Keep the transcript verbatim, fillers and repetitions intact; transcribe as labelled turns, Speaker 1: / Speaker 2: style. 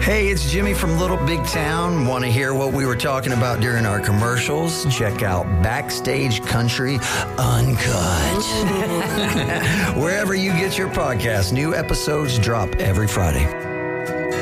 Speaker 1: Hey, it's Jimmy from Little Big Town. Want to hear what we were talking about during our commercials? Check out Backstage Country Uncut. Wherever you get your podcast, new episodes drop every Friday.